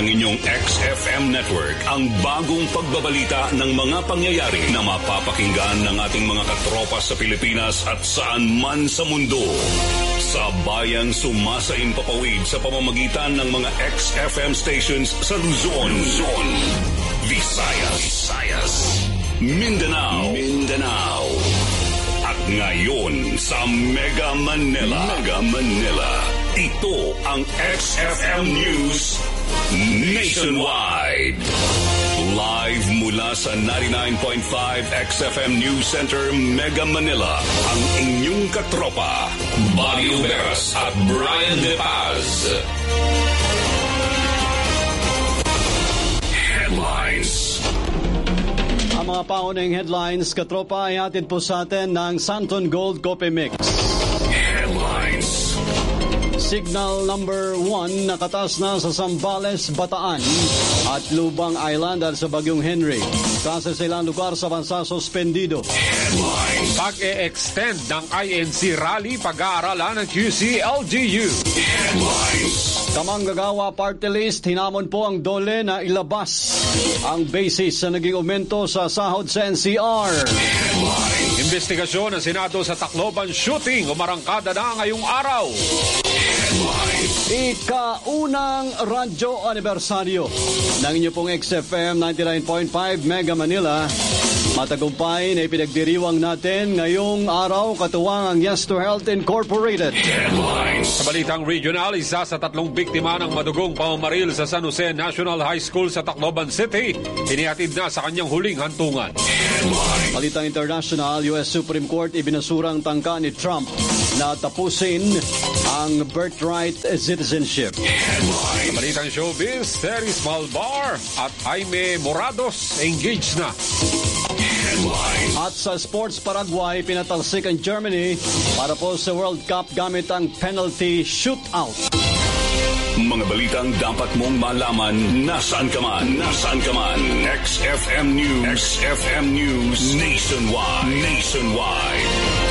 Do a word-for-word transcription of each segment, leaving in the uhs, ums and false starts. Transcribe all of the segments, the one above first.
ng inyong X F M network, ang bagong pagbabalita ng mga pangyayari na mapapakinggan ng ating mga katropa sa Pilipinas at saan man sa mundo. Sa bayang sumasaimpapawid sa pamamagitan ng mga X F M stations sa Luzon, Luzon, Visayas, Visayas, Mindanao, Mindanao, at ngayon sa Mega Manila, Mega Manila. Ito ang X F M News Nationwide. Live mula sa ninety-nine point five X F M News Center, Mega Manila, ang inyong katropa, Bobby Uberas at Brian De Paz. Headlines. Ang mga paunang headlines, katropa, ay hatid po sa atin ng Santon Gold Coffee Mix. Headlines. Signal number one nakatas na sa Zambales, Bataan at Lubang Island dahil sa bagyong Henry. Kasi sa ilang lugar sa bansa suspendido. Headlines. Pag-e-extend ng I N C rally pag-aaralan ng Q C L G U. Headlines. Kamanggagawa Party List, hinamon po ang DOLE na ilabas ang basis sa naging aumento sa sahod sa N C R. Headlines. Investigasyon ng Senado sa Tacloban shooting umarangkada na ngayong araw. Ika-unang radyo anibersaryo ng inyo pong X F M ninety-nine point five Mega Manila. Matagumpay na ipinagdiriwang natin ngayong araw katuwang ang Yes to Health Incorporated. Headlines. Sa balitang regional, isa sa tatlong biktima ng madugong pamamaril sa San Jose National High School sa Tacloban City, inihatid na sa kanyang huling hantungan. Headlines. Balitang international, U S Supreme Court ibinasurang tangka ni Trump na tapusin ang birthright citizenship. Headlines. Sa balitang showbiz, Terry Malbar at Jaime Morados engaged na. Headlines. At sa sports, Paraguay pinatalsik ang Germany para po sa World Cup gamit ang penalty shootout. Mga balitang dapat mong malaman nasaan ka man, nasaan ka man. X F M News, X F M News Nationwide, Nationwide.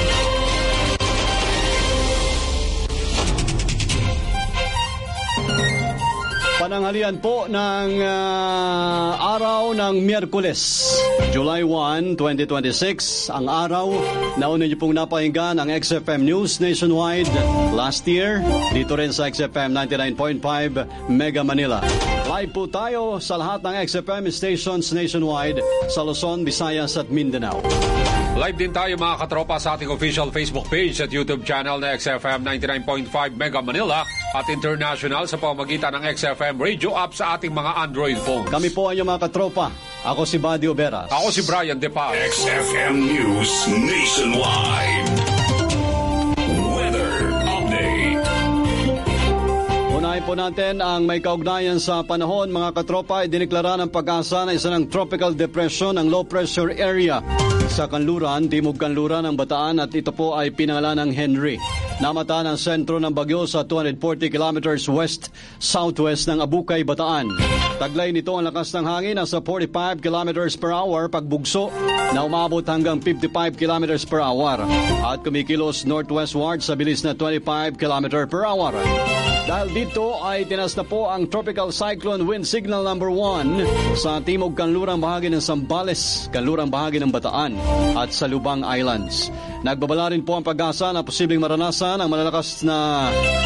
Pananghalian po ng uh, araw ng Miyerkules, July first, twenty twenty-six, ang araw na una niyo pong napahinggan ang X F M News Nationwide last year, dito rin sa X F M ninety-nine point five Mega Manila. Live po tayo sa lahat ng X F M stations nationwide sa Luzon, Visayas at Mindanao. Live din tayo mga katropa sa ating official Facebook page at YouTube channel na X F M ninety-nine point five Mega Manila at international sa pamamagitan ng X F M radio app sa ating mga Android phones. Kami po ang inyong mga katropa. Ako si Bobby Uberas. Ako si Brian De Paz. X F M News Nationwide. Weather Update. Unahin po natin ang may kaugnayan sa panahon. Mga katropa, idineklara ng Pag-asa na isa ng tropical depression ang low pressure area sa kanluran, timog kanluran ng Bataan at ito po ay pinangalan ng Henry. Namata ng sentro ng bagyo sa two hundred forty kilometers west-southwest ng Abukay, Bataan. Taglay nito ang lakas ng hangin na sa forty-five kilometers per hour pagbugso na umabot hanggang fifty-five kilometers per hour at kumikilos northwestward sa bilis na twenty-five kilometers per hour. Dahil dito ay tinas na po ang tropical cyclone wind signal number one sa timog kanlurang bahagi ng Zambales, kanlurang bahagi ng Bataan at sa Lubang Islands. Nagbabala rin po ang Pag-asa na posibleng maranasan ang malalakas na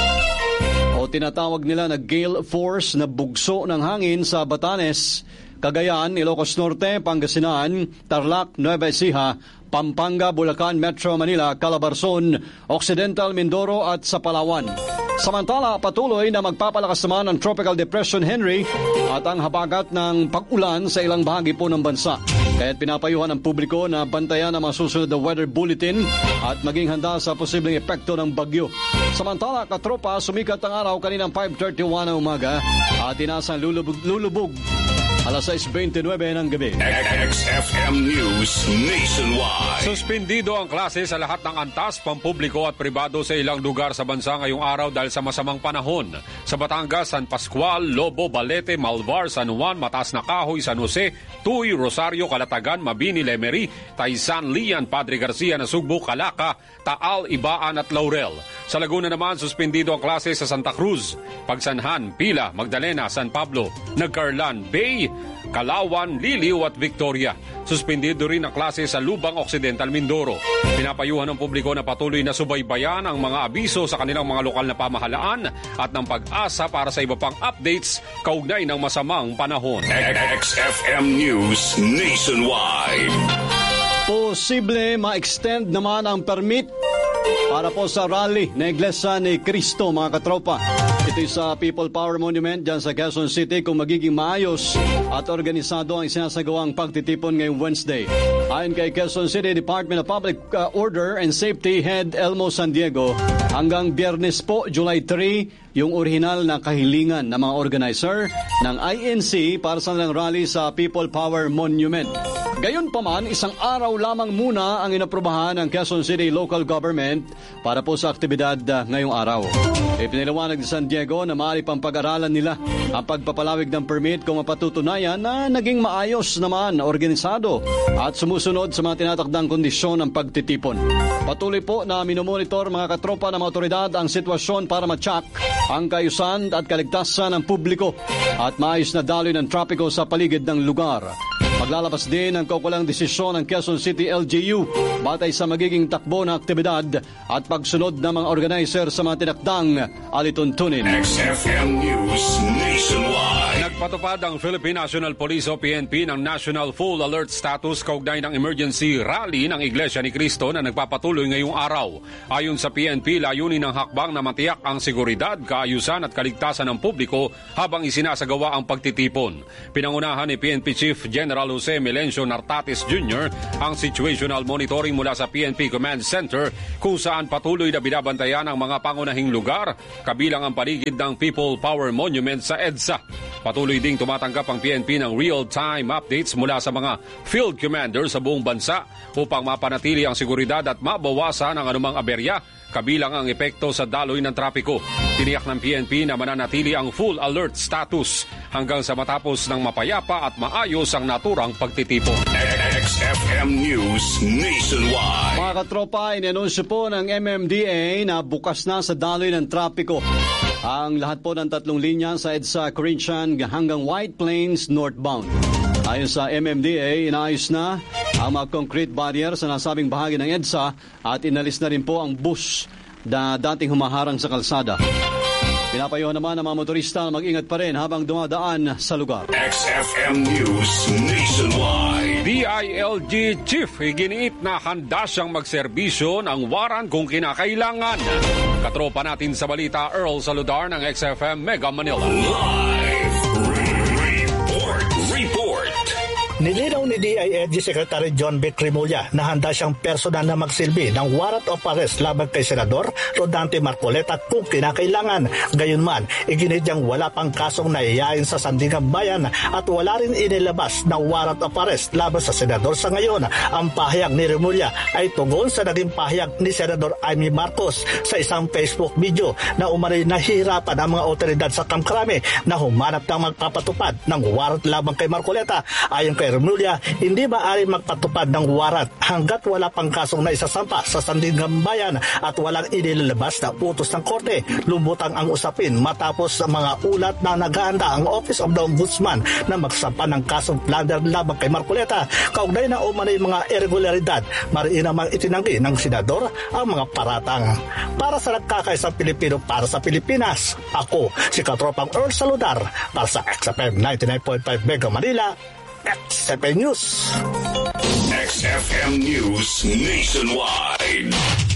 o tinatawag nila na gale force na bugso ng hangin sa Batanes, Cagayan, Ilocos Norte, Pangasinan, Tarlac, Nueva Ecija, Pampanga, Bulacan, Metro Manila, Calabarzon, Occidental Mindoro at sa Palawan. Samantala, patuloy na magpapalakas naman ang Tropical Depression Henry at ang habagat ng pag-ulan sa ilang bahagi po ng bansa. Kaya't pinapayuhan ang publiko na bantayan ang mga susunod na weather bulletin at maging handa sa posibleng epekto ng bagyo. Samantala, katropa, sumikat ang araw kaninang five thirty-one na umaga at inasang lulubog, lulubog alas sais bentynwebe ng gabi. X F M News Nationwide. Suspendido ang klase sa lahat ng antas, pampubliko at pribado sa ilang lugar sa bansa ngayong araw dahil sa masamang panahon. Sa Batangas, San Pascual, Lobo, Balete, Malvar, San Juan, Mataas na Kahoy, San Jose, Tuy, Rosario, Calatagan, Mabini, Lemery, Taysan, Lian, Padre Garcia, Nasugbu, Calaca, Taal, Ibaan at Laurel. Sa Laguna naman, suspendido ang klase sa Santa Cruz, Pagsanhan, Pila, Magdalena, San Pablo, Nagcarlan, Bay, Kalawan, Liliw at Victoria. Suspendido rin ang klase sa Lubang Occidental, Mindoro. Pinapayuhan ng publiko na patuloy na subaybayan ang mga abiso sa kanilang mga lokal na pamahalaan at ng pag-asa para sa iba pang updates kaugnay ng masamang panahon. X F M News Nationwide. Posible ma-extend naman ang permit para po sa rally na Iglesia ni Cristo, mga katropa. Ito sa People Power Monument dyan sa Quezon City kung magiging maayos at organisado ang isinasagawang pagtitipon ngayong Wednesday. Ayon kay Quezon City Department of Public uh, Order and Safety Head Elmo San Diego, hanggang Biyernes po, July third, yung orihinal na kahilingan ng mga organizer ng I N C para sa nilang rally sa People Power Monument. Gayunpaman, isang araw lamang muna ang inaprubahan ng Quezon City Local Government para po sa aktibidad uh, ngayong araw. Ipiniliwanag ni San Diego na maaari pang pag-aralan nila ang pagpapalawig ng permit kung mapatutunayan na naging maayos naman, organisado at sumusunod sa mga tinatakdang kondisyon ng pagtitipon. Patuloy po na minomonitor mga katropa ng mga otoridad ang sitwasyon para matsak ang kaayusan at kaligtasan ng publiko at maayos na daloy ng trapiko sa paligid ng lugar. Maglalabas din ang kaukulang desisyon ng Quezon City L G U batay sa magiging takbo ng aktibidad at pagsunod ng mga organizer sa mga tinakdang alituntunin. X F M News Nationwide. Nagpatupad ang Philippine National Police o P N P ng National Full Alert Status kaugnay ng emergency rally ng Iglesia ni Cristo na nagpapatuloy ngayong araw. Ayon sa P N P, layunin ng hakbang na matiyak ang seguridad, kaayusan at kaligtasan ng publiko habang isinasagawa ang pagtitipon. Pinangunahan ni P N P Chief General Jose Melencio Nartates Junior ang situational monitoring mula sa P N P Command Center kung saan patuloy na binabantayan ang mga pangunahing lugar kabilang ang paligid ng People Power Monument sa EDSA. Patuloy ding tumatanggap ang P N P ng real-time updates mula sa mga field commander sa buong bansa upang mapanatili ang seguridad at mabawasan ang anumang aberya kabilang ang epekto sa daloy ng trapiko. Tiniyak ng P N P na mananatili ang full alert status hanggang sa matapos ng mapayapa at maayos ang naturang pagtitipon. X F M News Nationwide. Mga katropa, inanunsyo po ng M M D A na bukas na sa daloy ng trapiko ang lahat po ng tatlong linya sa EDSA Corinthian hanggang White Plains northbound. Ayon sa M M D A, inaayos na ang mga concrete barrier sa nasabing bahagi ng EDSA at inalis na rin po ang bus na dating humaharang sa kalsada. Pinapayuhan naman ang mga motorista na mag-ingat pa rin habang dumadaan sa lugar. X F M News Nationwide. D I L G Chief iginiit na handa siyang magserbisyo ng waran kung kinakailangan. Katropa natin sa balita, Earl Saludar ng X F M Mega Manila. Live report. Report. Nilinaw ni D I L G Secretary John B. Crimolla na handa siyang personal na magsilbi ng warrant of arrest laban kay Senador Rodante Marcoleta kung kinakailangan. Gayunman, iginit niyang wala pang kasong naiyain sa Sandigan Bayan at wala rin inilabas ng warrant of arrest laban sa Senador sa ngayon. Ang pahayag ni Crimolla ay tugon sa naging pahayag ni Senador Amy Marcos sa isang Facebook video na umano'y nahihirapan ang mga otoridad sa Kamkrame na humanap ng magpapatupad ng warrant laban kay Marcoleta. Ayon kay Crimolla, hindi maaari magpatupad ng warrant hanggat wala pang kasong na isasampa sa Sandigan Bayan at walang inilalabas na utos ng korte. Lubutang ang usapin matapos sa mga ulat na naghahanda ang Office of the Ombudsman na magsampa ng kasong plunder laban kay Marcoleta. Kaugnay na umano'y mga irregularidad, mariin namang itinanggi ng senador ang mga paratang. Para sa nagkakaisang Pilipino para sa Pilipinas, ako si Katropang Earl Saludar para sa X F M ninety-nine point five Mega Manila, X F M News. X F M News Nationwide.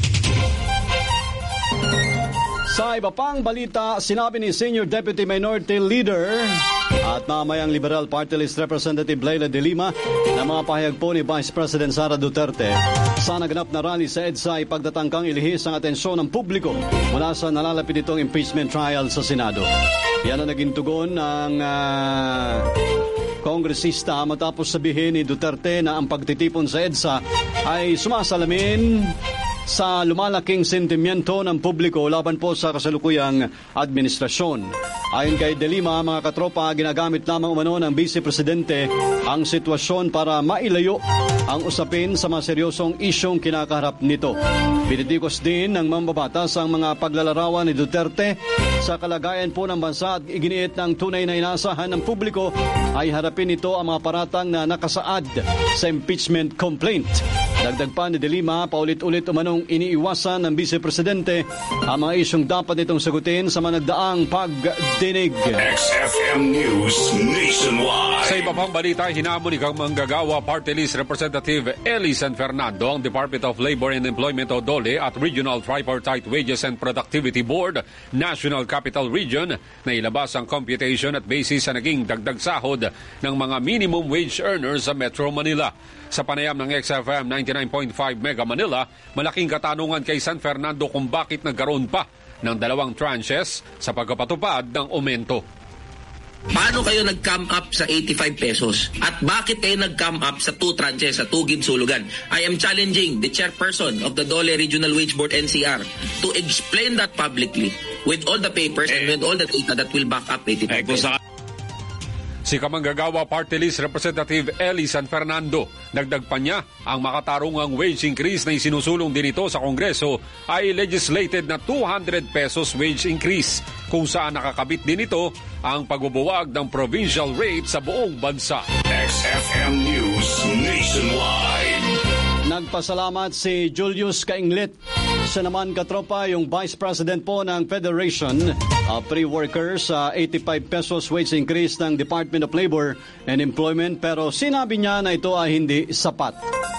Sa iba pang balita, sinabi ni Senior Deputy Minority Leader at mamayang Liberal Party List Representative Leila de Lima na mga pahayag po ni Vice President Sara Duterte sa naganap na rally sa EDSA ay pagtatangkang ilihis ang atensyon ng publiko mula sa nalalapit itong impeachment trial sa Senado. Yan ang naging tugon ng uh, kongresista matapos sabihin ni Duterte na ang pagtitipon sa EDSA ay sumasalamin sa lumalaking sentimiento ng publiko laban po sa kasalukuyang administrasyon. Ayon kay De Lima, mga katropa, ginagamit lamang umano ng Vice Presidente ang sitwasyon para mailayo ang usapin sa mga seryosong isyong kinakaharap nito. Binitikos din ng mambabatas ang mga paglalarawan ni Duterte sa kalagayan po ng bansa at iginiit ng tunay na inaasahan ng publiko ay harapin nito ang mga paratang na nakasaad sa impeachment complaint. Dagdag pa ni De Lima, paulit-ulit umanong iniiwasan ng Vice Presidente ang mga isyong dapat nitong sagutin sa managdaang pagdinig. X F M News Nationwide. Sa iba pang balita, hinamon ni Manggagawa Party List Representative Eli San Fernando ang Department of Labor and Employment o D O L E at Regional Tripartite Wages and Productivity Board, National Capital Region, na ilabas ang computation at basis sa naging dagdag sahod ng mga minimum wage earners sa Metro Manila. Sa panayam ng X F M ninety-nine point five Mega Manila, malaking katanungan kay San Fernando kung bakit nagkaroon pa ng dalawang tranches sa pagpapatupad ng aumento. Paano kayo nag-come up sa eighty-five pesos? At bakit kayo nag-come up sa two tranches, sa two ginsulugan? I am challenging the chairperson of the D O L E Regional Wage Board N C R to explain that publicly with all the papers and with all the data that will back up eighty-five pesos. Si Kamanggagawa Party List Representative Eli San Fernando, dagdag pa niya, ang makatarungang wage increase na isinusulong din ito sa Kongreso ay legislated na two hundred pesos wage increase, kung saan nakakabit din ito ang pagbubuwag ng provincial rate sa buong bansa. X F M News Nationwide. Nagpasalamat si Julius Kainglet. Siya naman, katropa, yung Vice President po ng Federation of Free Workers sa uh, eighty-five pesos wage increase ng Department of Labor and Employment, pero sinabi niya na ito ay hindi sapat.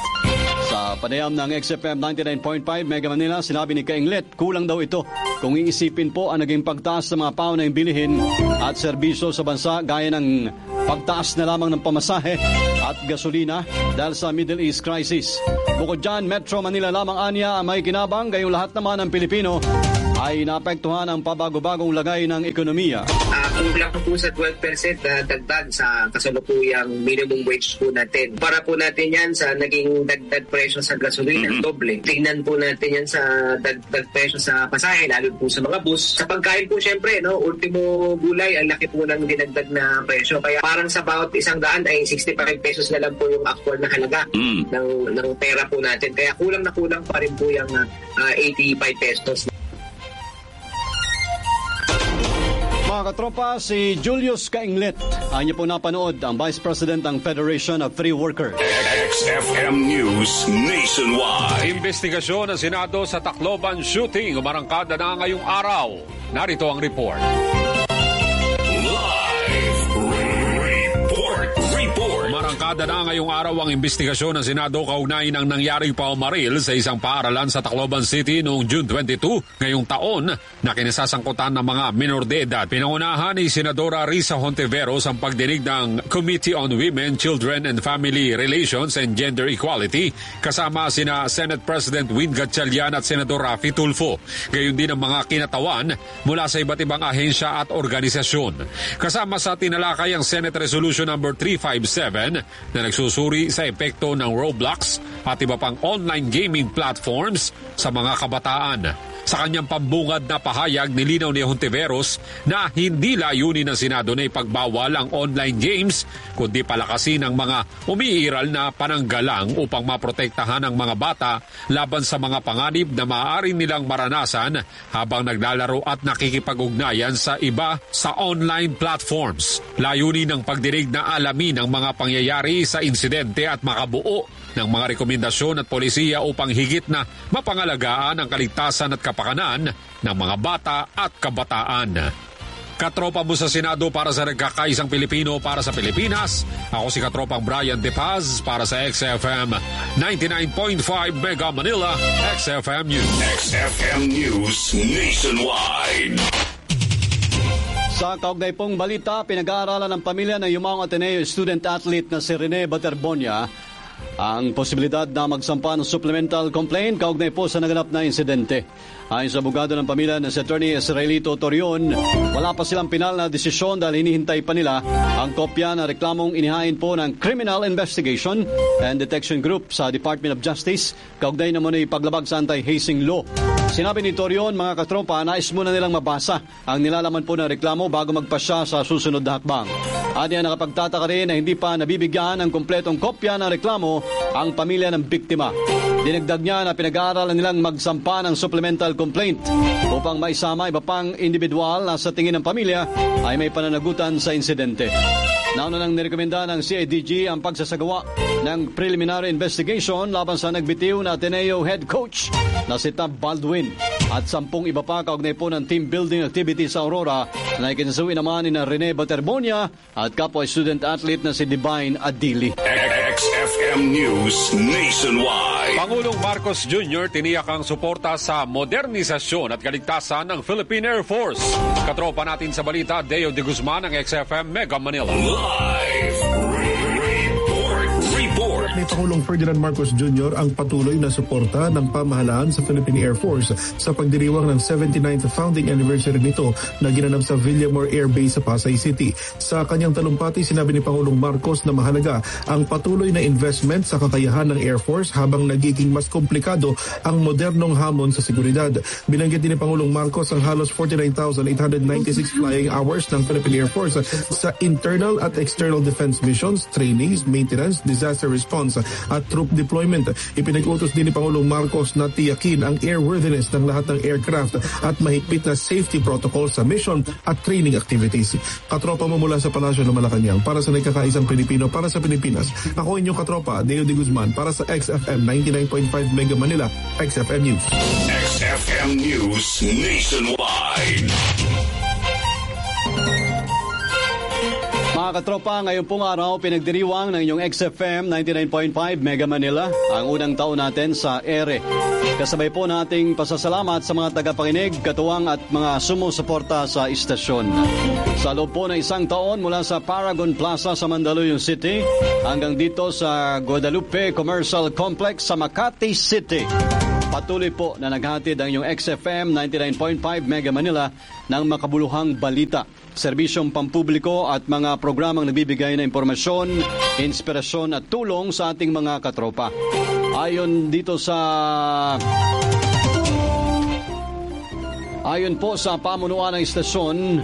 Sa panayam ng X F M ninety-nine point five Mega Manila, sinabi ni Kainglet, kulang daw ito kung iisipin po ang naging pagtaas sa mga paunahing bilihin at serbisyo sa bansa gaya ng pagtaas na lamang ng pamasahe at gasolina dahil sa Middle East crisis. Bukod dyan, Metro Manila lamang anya ang may kinabang, gayong lahat naman ng Pilipino ay naapektuhan ang pabago-bagong lagay ng ekonomiya. Uh, kulang po sa twelve percent na dagdag sa kasalukuyang minimum wage po natin. Para po natin yan sa naging dagdag presyo sa gasolina, mm-hmm. doble. Tingnan po natin yan sa dagdag presyo sa pasahe, lalo po sa mga bus. Sa pagkain po syempre, no, ultimo gulay, ang laki po ng dinagdag na presyo. Kaya parang sa bawat isang daan ay sixty-five pesos na lang po yung actual na halaga mm. ng, ng pera po natin. Kaya kulang na kulang pa rin po yung uh, eighty-five pesos. Mga katropa, si Julius Kainglet. Ang niyo po napanood, ang Vice President ng Federation of Free Workers. X F M News Nationwide. Investigasyon ng Senado sa Tacloban shooting umarangkada na ngayong araw. Narito ang report. Marangkada na ngayong araw ang investigasyon ng Senado kaugnay ng nangyaring paumaril sa isang paaralan sa Tacloban City noong June twenty-two ngayong taon na kinasasangkutan ng mga minor de edad. Pinangunahan ni Senadora Risa Hontiveros ang pagdinig ng Committee on Women, Children and Family Relations and Gender Equality kasama sina Senate President Win Gatchalian at Senador Raffy Tulfo. Gayon din ang mga kinatawan mula sa iba't ibang ahensya at organisasyon. Kasama sa tinalakay ang Senate Resolution number three fifty-seven na nagsusuri sa epekto ng Roblox at iba pang online gaming platforms sa mga kabataan. Sa kanyang pambungad na pahayag, nilinaw ni Hontiveros na hindi layunin ng Senado na ipagbawal ang online games, kundi palakasin ang mga umiiral na pananggalang upang maprotektahan ang mga bata laban sa mga panganib na maaaring nilang maranasan habang naglalaro at nakikipag-ugnayan sa iba sa online platforms. Layunin ng pagdinig na alamin ang mga pangyayari sa insidente at makabuo ng mga rekomendasyon at polisiya upang higit na mapangalagaan ang kaligtasan at kapakanan ng mga bata at kabataan. Katropa mo sa Senado para sa nagkakaisang Pilipino para sa Pilipinas. Ako si Katropang Brian De Paz para sa X F M ninety-nine point five Mega Manila, X F M News. X F M News Nationwide. Sa kaugnay pong balita, pinag-aaralan ng pamilya ng Yumao Ateneo student athlete na si Rene Baterbonia ang posibilidad na magsampa ng supplemental complaint kaugnay po sa naganap na insidente. Ayon sa abogado ng pamilya na si Attorney Israelito Torion, wala pa silang pinal na desisyon dahil hinihintay pa nila ang kopya na reklamong inihain po ng Criminal Investigation and Detection Group sa Department of Justice kaugnay naman ay paglabag sa anti-hazing law. Sinabi ni Torion, mga katropa, nais muna nilang mabasa ang nilalaman po ng reklamo bago magpasya sa susunod na hakbang. At yan nakapagtataka rin na hindi pa nabibigyan ng kumpletong kopya ng reklamo ang pamilya ng biktima. Dinagdag niya na pinag-aaralan nilang magsampa ng supplemental complaint upang maisama iba pang individual na sa tingin ng pamilya ay may pananagutan sa insidente. Nauna nang nirekomenda ng C I D G ang pagsasagawa ng preliminary investigation laban sa nagbitiw na Ateneo head coach na si Tab Baldwin at sampung iba pa kaugnay po ng team building activity sa Aurora na ikinasuwi naman ni na Rene Baterbonia at kapwa student athlete na si Divine Adili. X F M News Nationwide. Pangulong Marcos Junior tiniyak ang suporta sa modernisasyon at kaligtasan ng Philippine Air Force. Katropa natin sa balita, Deo de Guzman ng X F M Mega Manila. Live report. Report. Ni Pangulong Ferdinand Marcos Junior ang patuloy na suporta ng pamahalaan sa Philippine Air Force sa pagdiriwang ng seventy-ninth founding anniversary nito na ginanap sa Villamor Air Base sa Pasay City. Sa kanyang talumpati, sinabi ni Pangulong Marcos na mahalaga ang patuloy na investment sa kakayahan ng Air Force habang nagiging mas komplikado ang modernong hamon sa seguridad. Binanggit din ni Pangulong Marcos ang halos forty-nine thousand eight hundred ninety-six flying hours ng Philippine Air Force sa internal at external defense missions, trainings, maintenance, disaster response at troop deployment. Ipinag-utos din ni Pangulong Marcos na tiyakin ang airworthiness ng lahat ng aircraft at mahigpit na safety protocol sa mission at training activities. Katropa mo mula sa Palasyo ng Malacanang para sa nagkakaisang Pilipino para sa Pilipinas. Ako inyong katropa, Deo de Guzman para sa X F M ninety-nine point five Mega Manila, X F M News. X F M News Nationwide. Mga katropa, ngayon pong araw pinagdiriwang ng inyong X F M ninety-nine point five Mega Manila ang unang taon natin sa ere. Kasabay po nating pasasalamat sa mga tagapakinig, katuwang at mga sumusuporta sa istasyon. Sa loob po ng isang taon mula sa Paragon Plaza sa Mandaluyong City hanggang dito sa Guadalupe Commercial Complex sa Makati City. Patuloy po na naghatid ang inyong X F M ninety-nine point five Mega Manila ng makabuluhang balita, serbisyong pampubliko at mga programang nagbibigay na impormasyon, inspirasyon at tulong sa ating mga katropa. Ayon dito sa Ayon po sa pamunuan ng istasyon,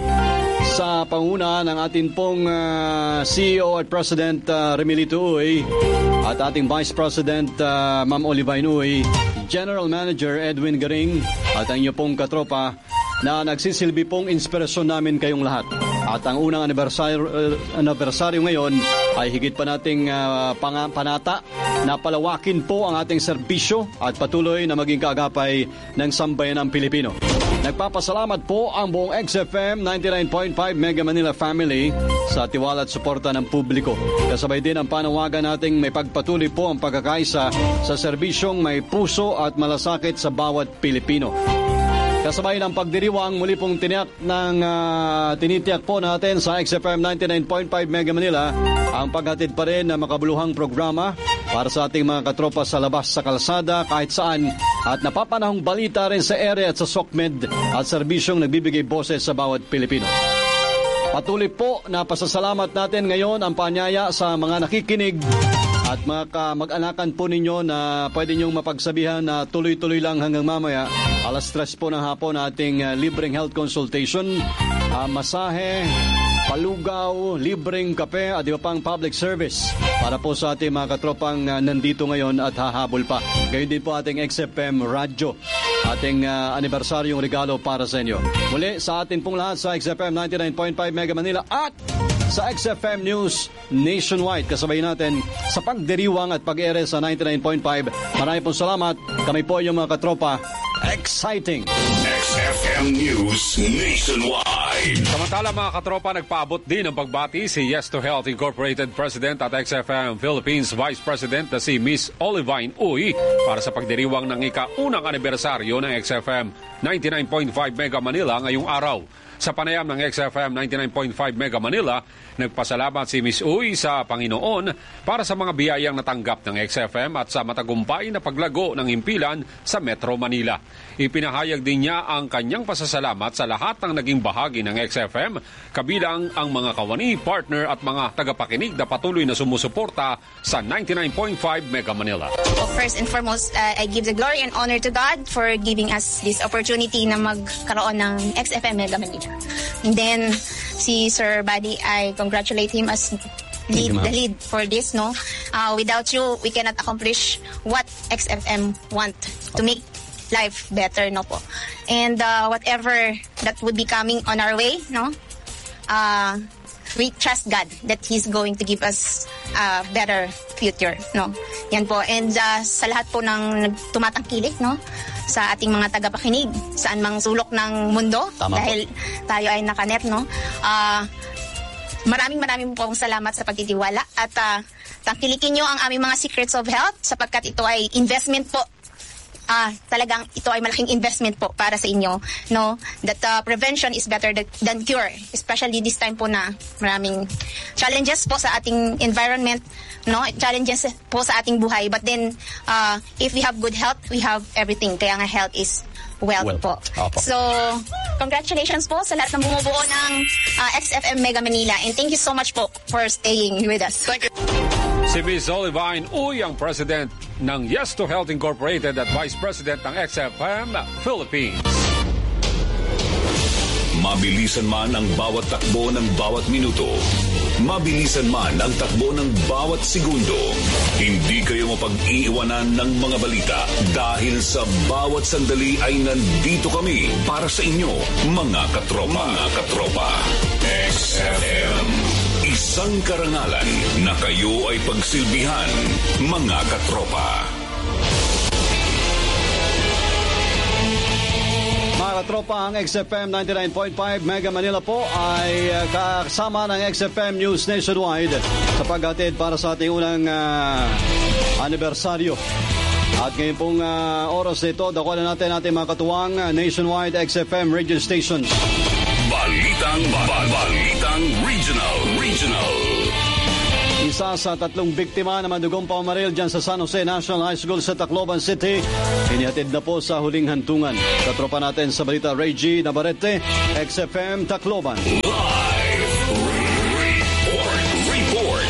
sa panguna ng ating pong uh, C E O at President uh, Remilito Uy at ating Vice President uh, Ma'am Olivine Uy, General Manager Edwin Garing at ang inyo pong katropa na nagsisilbi pong inspirasyon namin kayong lahat. At ang unang anibersaryo, uh, anibersaryo ngayon ay higit pa nating uh, pang- panata na palawakin po ang ating serbisyo at patuloy na maging kaagapay ng sambayanang Pilipino. Nagpapasalamat po ang buong X F M ninety-nine point five Mega Manila family sa tiwala at suporta ng publiko. Kasabay din ang panawagan nating may pagpatuloy po ang pagkakaisa sa serbisyong may puso at malasakit sa bawat Pilipino. Kasabay ng pagdiriwang, muli pong tiniyak ng uh, tinitiyak po natin sa X F M ninety-nine point five Mega Manila ang paghatid pa rin ng makabuluhang programa para sa ating mga katropa sa labas sa kalsada kahit saan at napapanahong balita rin sa ere at sa SOCMED at serbisyong nagbibigay boses sa bawat Pilipino. Patuloy po na pasasalamat natin ngayon ang panyaya sa mga nakikinig at mga kamag-anakan po ninyo na pwede nyong mapagsabihan na tuloy-tuloy lang hanggang mamaya. Alas tres po ng hapon ating uh, libreng health consultation, uh, masahe, palugaw, libreng kape at iba pang public service para po sa ating mga katropang uh, nandito ngayon at hahabol pa. Gayon din po ating X F M Radyo, ating uh, anibersaryong regalo para sa inyo. Muli sa atin pong lahat sa X F M ninety-nine point five Mega Manila at sa X F M News Nationwide. Kasabay natin sa pagdiriwang at pag-ere sa ninety-nine point five. Maraming pong salamat. Kami po yung mga katropa. Exciting! X F M News Nationwide. Samantala mga katropa, nagpaabot din ng pagbati si Yes to Health Incorporated President at X F M Philippines Vice President na si Miss Olivine Uy para sa pagdiriwang ng ika-unang anibersaryo ng X F M ninety-nine point five Mega Manila ngayong araw. Sa panayam ng X F M ninety-nine point five Mega Manila, nagpasalamat si Miss Uy sa Panginoon para sa mga biyayang natanggap ng X F M at sa matagumpay na paglago ng himpilan sa Metro Manila. Ipinahayag din niya ang kanyang pasasalamat sa lahat ng naging bahagi ng X F M, kabilang ang mga kawani, partner at mga tagapakinig na patuloy na sumusuporta sa ninety-nine point five Mega Manila. Well, first and foremost, uh, I give the glory and honor to God for giving us this opportunity na magkaroon ng X F M Mega Manila. And then, si Sir Buddy, I congratulate him as lead, the lead for this, no? Uh, without you, we cannot accomplish what X F M want to make life better, no po. And uh, whatever that would be coming on our way, no? Uh, we trust God that He's going to give us a better future, no? Yan po. And uh, sa lahat po ng tumatangkilik, no? Sa ating mga tagapakinig, saan mang sulok ng mundo, Tama dahil po. tayo ay nakanet, no? Uh, maraming maraming pong salamat sa pagtitiwala at uh, tangkilikin nyo ang aming mga secrets of health sapagkat ito ay investment po. Ah, talagang ito ay malaking investment po para sa inyo, no? That uh, prevention is better than, than cure, especially this time po na maraming challenges po sa ating environment, no? Challenges po sa ating buhay. But then, uh, if we have good health, we have everything. Kaya nga health is wealth Well, po. opo. So, congratulations po sa lahat ng bumubuo ng uh, X F M Mega Manila. And thank you so much po for staying with us. Thank you. Si Miz Olivine Uy ang President ng Yes to Health Incorporated at Vice President ng X F M Philippines. Mabilisan man ang bawat takbo ng bawat minuto, mabilisan man ang takbo ng bawat segundo, hindi kayo mapag-iiwanan ng mga balita dahil sa bawat sandali ay nandito kami para sa inyo, mga katropa. Mga katropa. X F M. Isang karangalan na kayo ay pagsilbihan, mga katropa. Mga katropa, ang X F M ninety-nine point five Mega Manila po ay uh, kasama ng X F M News Nationwide sa paghatid para sa ating unang uh, anibersaryo. At ngayon pong uh, oras nito, dakuan na natin natin mga katuwang uh, Nationwide X F M radio stations. Balitang, ba- balitang regional, regional. Isa sa tatlong biktima na madugong pamamaril dyan sa San Jose National High School sa Tacloban City, inihatid na po sa huling hantungan. Katropa natin sa balita, Reggie Navarrete, X F M Tacloban. Live report, report.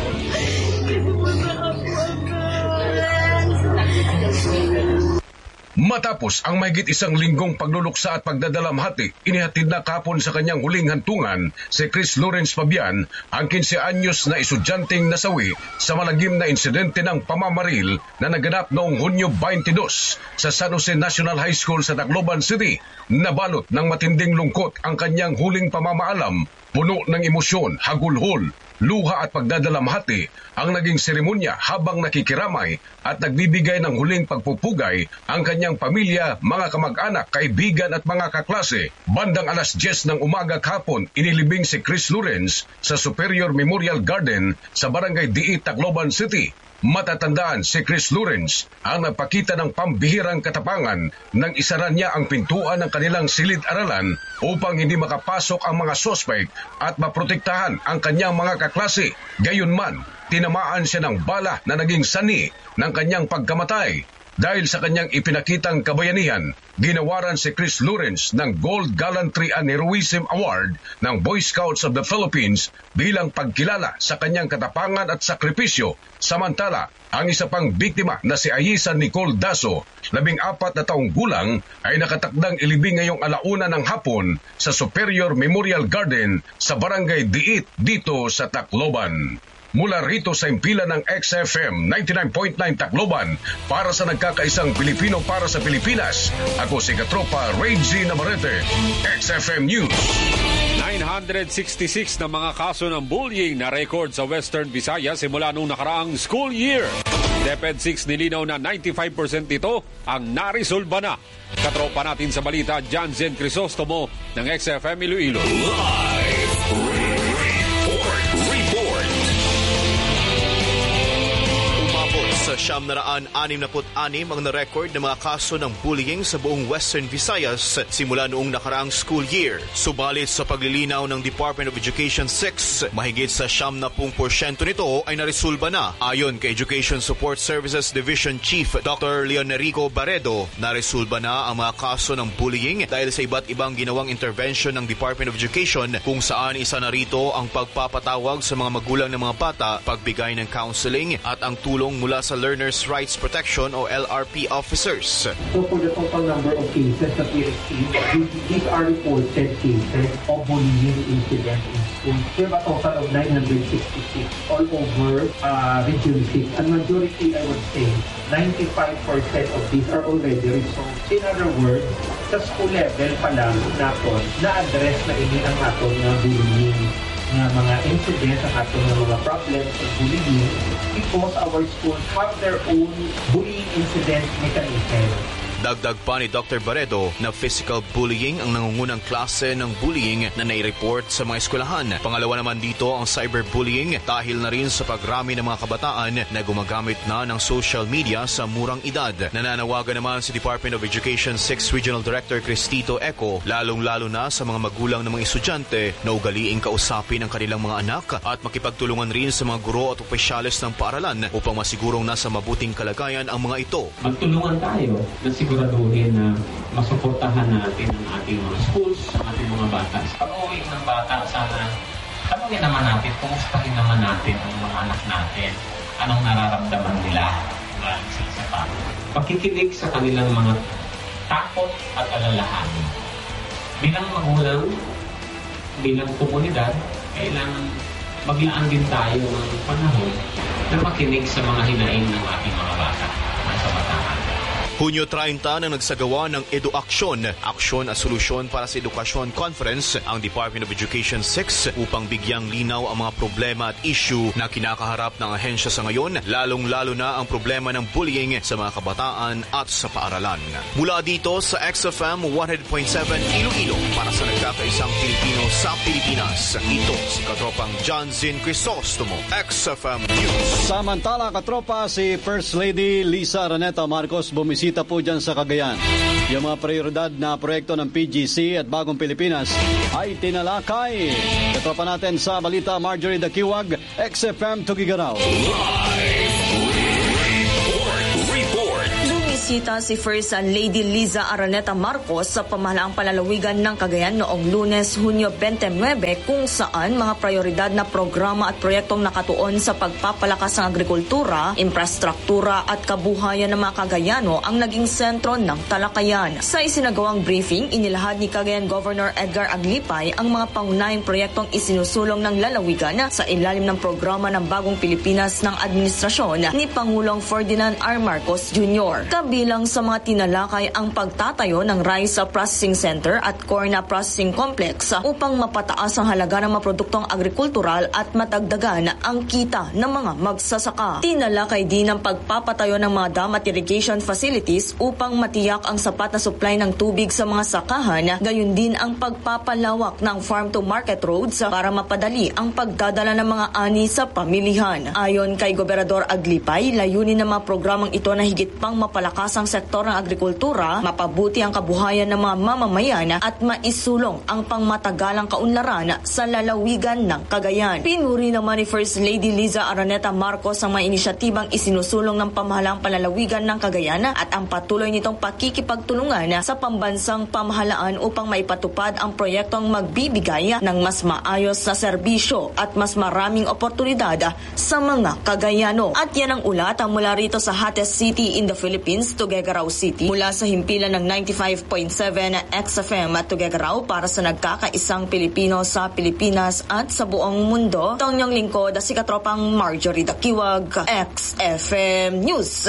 Matapos ang mahigit isang linggong pagluluksa at pagdadalamhati, inihatid na kapon sa kanyang huling hantungan si Chris Lawrence Fabian, ang kinse anyos na estudyanteng nasawi sa malagim na insidente ng pamamaril na naganap noong Hunyo twenty-dos sa San Jose National High School sa Tacloban City. Nabalot ng matinding lungkot ang kanyang huling pamamaalam, puno ng emosyon, hagulhol, luha at pagdadalamhati ang naging seremonya habang nakikiramay at nagbibigay ng huling pagpupugay ang kanyang pamilya, mga kamag-anak, kaibigan at mga kaklase. Bandang alas diyes ng umaga kahapon, inilibing si Chris Lawrence sa Superior Memorial Garden sa Barangay Diit, Tacloban City. Matatandaan si Chris Lawrence ang nagpakita ng pambihirang katapangan nang isara niya ang pintuan ng kanilang silid-aralan upang hindi makapasok ang mga sospek at maprotektahan ang kanyang mga kaklase. Gayunman, tinamaan siya ng bala na naging sani ng kanyang pagkamatay. Dahil sa kanyang ipinakitang kabayanihan, ginawaran si Chris Lawrence ng Gold Gallantry and Heroism Award ng Boy Scouts of the Philippines bilang pagkilala sa kanyang katapangan at sakripisyo. Samantala, ang isa pang biktima na si Ayisa Nicole Daso, labing apat na taong gulang, ay nakatakdang ilibing ngayong alauna ng hapon sa Superior Memorial Garden sa Barangay Diit dito sa Tacloban. Mula rito sa impila ng X F M ninety-nine point nine Tacloban, para sa nagkakaisang Pilipino para sa Pilipinas, ako si Katropa Reggie Navarrete, X F M News. nine hundred sixty-six na mga kaso ng bullying na record sa Western Visayas simula nung nakaraang school year. DepEd six nilinaw na ninety-five percent ito ang narisolba na. Katropa natin sa balita, Janzen Crisostomo ng X F M Iloilo. Live report, report. Umabot sa Siyam na raan anim na put anim ang na-record na mga kaso ng bullying sa buong Western Visayas simula noong nakaraang school year. Subalit sa paglilinaw ng Department of Education six, mahigit sa siyam na pung porsyento nito ay naresolba na. Ayon kay Education Support Services Division Chief Doctor Leonerico Barredo, naresolba na ang mga kaso ng bullying dahil sa iba't ibang ginawang intervention ng Department of Education kung saan isa na rito ang pagpapatawag sa mga magulang ng mga bata, pagbigay ng counseling at ang tulong mula sa Learners' Rights Protection o L R P officers. So for the total number of cases that we received, these are reported cases of bullying incidents in school. We have a total of nine hundred sixty-six all over uh, Region six. And majority, I would say, ninety-five percent of these are already resolved. In other words, sa school level pa lang natin, na-address na ini ang aton na bullying na mga incidents, ang aton na mga problems of bullying because our schools have their own bullying incident mechanism. Dagdag pa ni Doctor Barredo na physical bullying ang nangungunang klase ng bullying na nai-report sa mga eskwelahan. Pangalawa naman dito ang cyberbullying dahil na rin sa pagrami ng mga kabataan na gumagamit na ng social media sa murang edad. Nananawagan naman si Department of Education six Regional Director Cristito Eco, lalong-lalo na sa mga magulang ng mga estudyante na ugaliing kausapin ang kanilang mga anak at makipagtulungan rin sa mga guro at opisyales ng paaralan upang masigurong nasa mabuting kalagayan ang mga ito. Magtulungan tayo na siguraduhin na masuportahan natin ang ating mga schools, ang ating mga bata. Pag-uwi ng bata, sana tanungin naman natin, kumustahin naman natin ang mga anak natin, anong nararamdaman nila maraming sa isa pa. Pakikinig sa kanilang mga takot at alalahanin. Bilang magulang, bilang komunidad, kailangan maglaan din tayo ng panahon na makinig sa mga hinaing ng ating mga bata, mga kabataan. Hunyo treinta nang nagsagawa ng EduAksyon, Aksyon at Solusyon para sa Edukasyon Conference ang Department of Education six upang bigyang linaw ang mga problema at issue na kinakaharap ng ahensya sa ngayon, lalong-lalo na ang problema ng bullying sa mga kabataan at sa paaralan. Mula dito sa X F M one hundred point seven Iloilo para sa nagkakaisang Pilipino sa Pilipinas, ito si Katropang John Zin Crisostomo, X F M News. Samantala, katropa, si First Lady Lisa Araneta Marcos bumisita po dyan sa Cagayan. Yung mga prioridad na proyekto ng P G C at Bagong Pilipinas ay tinalakay. Katropa natin sa balita, Marjorie Dakiwag, X F M Tugigaraw. Bumisita si First Lady Liza Araneta Marcos sa pamahalaang palalawigan ng Cagayan noong Lunes, Hunyo twenty-nine, kung saan mga prioridad na programa at proyektong nakatuon sa pagpapalakas ng agrikultura, infrastruktura at kabuhayan ng mga Cagayano ang naging sentro ng talakayan. Sa isinagawang briefing, inilahad ni Cagayan Governor Edgar Aglipay ang mga pangunahing proyektong isinusulong ng lalawigan sa ilalim ng programa ng Bagong Pilipinas ng administrasyon ni Pangulong Ferdinand R. Marcos Junior Kabilang sa mga tinalakay ang pagtatayo ng Rice Processing Center at Corn Processing Complex upang mapataas ang halaga ng mga produktong agrikultural at matagdagan ang kita ng mga magsasaka. Tinalakay din ang pagpapatayo ng mga dam at irrigation facilities upang matiyak ang sapat na supply ng tubig sa mga sakahan, gayon din ang pagpapalawak ng farm-to-market roads para mapadali ang pagdadala ng mga ani sa pamilihan. Ayon kay Gobernador Aglipay, layunin ng mga programang ito na higit pang mapalakas ang sektor ng agrikultura, mapabuti ang kabuhayan ng mga mamamayan at maisulong ang pangmatagalang kaunlaran sa lalawigan ng Cagayan. Pinuri naman ni First Lady Liza Araneta Marcos ang mga inisyatibang isinusulong ng pamahalaang palalawigan ng Cagayan at ang patuloy nitong pakikipagtulungan sa pambansang pamahalaan upang maipatupad ang proyektong magbibigay ng mas maayos na serbisyo at mas maraming oportunidad sa mga Cagayano. At yan ang ulat mula rito sa hottest city in the Philippines, Tuguegarao City, mula sa himpilan ng ninety-five point seven X F M at Tuguegarao para sa nagkakaisang Pilipino sa Pilipinas at sa buong mundo. Ito ang inyong lingkod, si Katropang Marjorie Dakiwag, X F M News.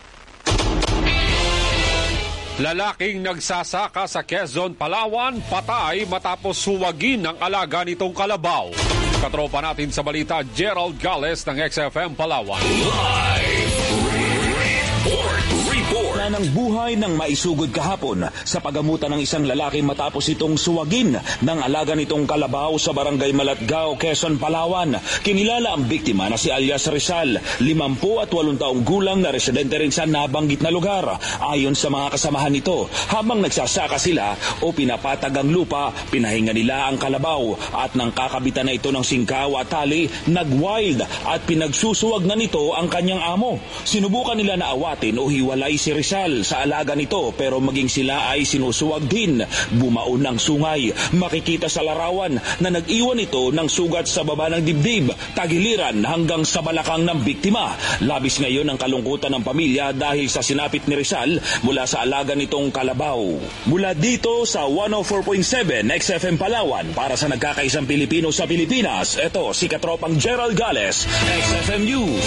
Lalaking nagsasaka sa Quezon, Palawan, patay matapos suwagin ng alaga nitong kalabaw. Katropa natin sa balita, Gerald Gales ng X F M Palawan. Live report. Report. Nawala ng buhay ng maisugod kahapon sa pagamutan ng isang lalaki matapos itong suwagin ng alaga nitong kalabaw sa barangay Malatgao, Quezon, Palawan. Kinilala ang biktima na si alias Rizal, limampu at walong taong gulang na residente rin sa nabanggit na lugar. Ayon sa mga kasamahan nito, habang nagsasaka sila o pinapatag ang lupa, pinahinga nila ang kalabaw at nang kakabitan na ito ng singkaw at tali, nag-wild at pinagsusuwag na nito ang kanyang amo. Sinubukan nila na awatin o hiwalay si Rizal sa alaga nito pero maging sila ay sinusuwag din. Bumaon ng sungay. Makikita sa larawan na nag-iwan ito ng sugat sa baba ng dibdib, tagiliran hanggang sa balakang ng biktima. Labis ngayon ang kalungkutan ng pamilya dahil sa sinapit ni Rizal mula sa alaga nitong kalabaw. Mula dito sa one oh four point seven X F M Palawan para sa nagkakaisang Pilipino sa Pilipinas, ito si Katropang Gerald Gales, X F M News.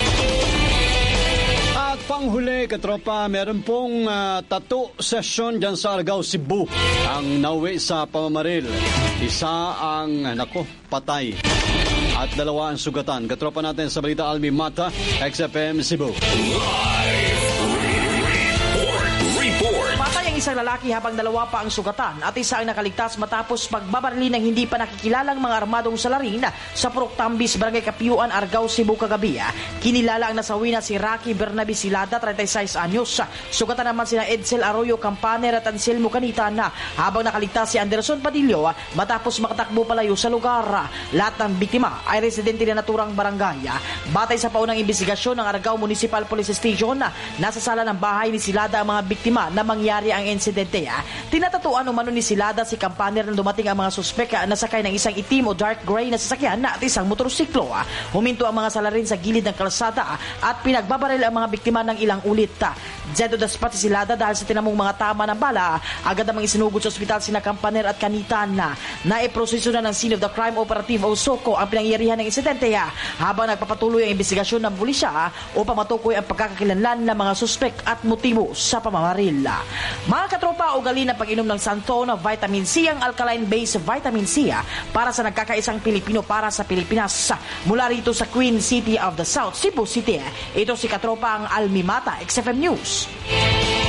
At panghuli, katropa, meron pong uh, tattoo session dyan sa Argao, Cebu. Ang nauwi sa pamamaril. Isa ang, nako, patay. At dalawa ang sugatan. Katropa natin sa balita, Almi Mata, X F M Cebu. Live report. Report. Patay ang isang lalaki habang dalawa pa ang sugatan at isa ang nakaligtas matapos pagbabarili ng hindi pa nakikilalang mga armadong salarin sa Purok Tambis, Barangay Kapiuan, Argao, Cebu kagabi. Kinilala ang nasawi na si Rocky Bernabe Silada, thirty-six anyos. Sugatan naman sina Edsel Arroyo Campaner at Anselmo Canitan habang nakaligtas si Anderson Padillo matapos makatakbo palayo sa lugar. Lahat ng biktima ay residente na naturang barangay. Batay sa paunang investigasyon ng Argao Municipal Police Station, nasa sala ng bahay ni Silada ang mga biktima na mangyari ang insidente. Tinatatuan umano ni Silada si Campaner na dumating ang mga suspek na sakay ng isang itim o dark gray na sasakyan at isang motorsiklo. Huminto ang mga salarin sa gilid ng kalsada at pinagbabaril ang mga biktima ng ilang ulit. Zedo das pati si Silada dahil sa tinamong mga tama ng bala, agad namang isinugod sa ospital sina Campaner at Canitan. Naiproseso na ng Scene of the Crime Operative o SOCO ang pinangyarihan ng insidente habang nagpapatuloy ang investigasyon ng pulisya upang matukoy ang pagkakakilanlan ng mga suspek at motibo sa pamamaril. Mga katropa, ugali na pag-inom ng Santon na vitamin C ang alkaline-based vitamin C para sa nagkakaisang Pilipino para sa Pilipinas. Mula rito sa Queen City of the South, Cebu City, ito si katropa ang Almi Mata, X F M News.